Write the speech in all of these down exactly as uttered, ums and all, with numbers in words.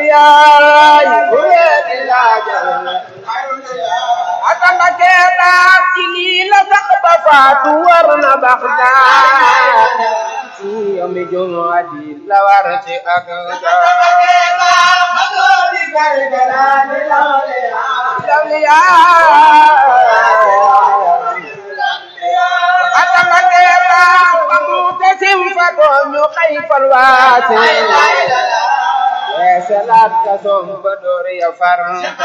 yaay atanga keeta ci lii la sax ba faatu war na bax daan ci yomi jumaadi la war ci ak atanga keeta ba mu tesim fa ñu xay fal waase salaat ka somba door ya farta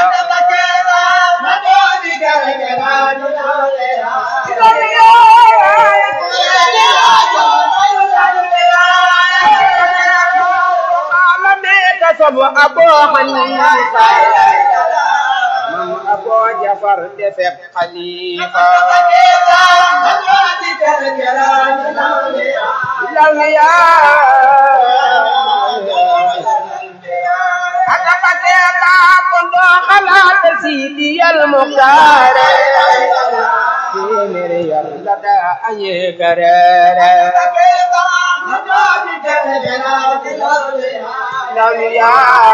sob Abu Hanifa mam Abu Jafar defet khalifa lawliya akapatela kondo khalat sidi al mukhtar mere yalla da aye karara lawliya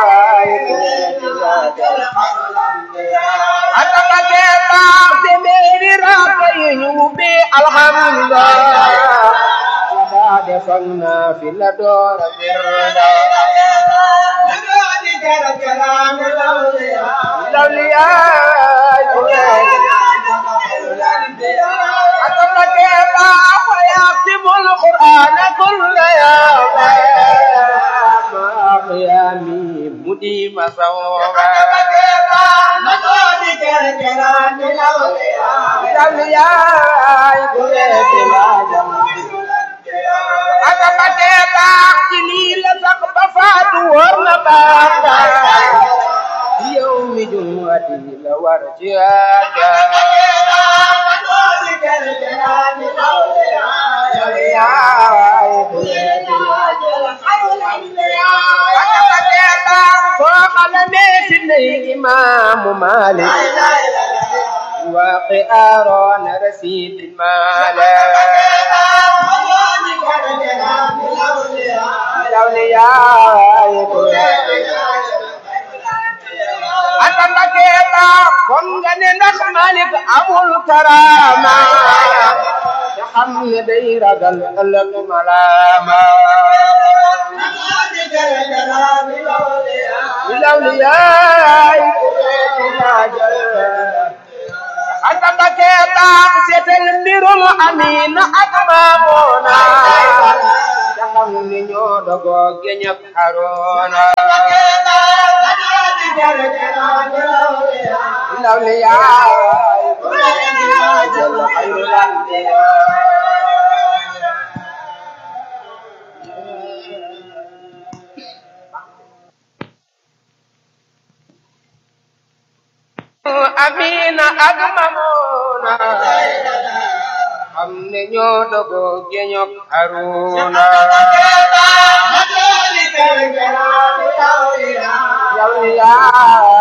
akapatela mere rakayu bi alhamdulillah wada defana fil dor birda lawliya ataqaba wa yaqtimul qur'ana kullu yawm ma qiyami mudima sawaba lawliya ataqaba ci la sax ba faatu war na baaxa yawmi jumu'ati la war ci aaja imam Malik wa qi'aran rasid mala lawliya atanga keeta kon nga ne ndax Malik amul karama te xam ne day ragal ëllëg malama lawliya atanga keeta seetal mbirum Amina ak Maamuna te xam ne ñoo dogo geñ ak Haruna lawliya Amina ak Maamuna xam ne ñoo dogo geñ ak Haruna lawliya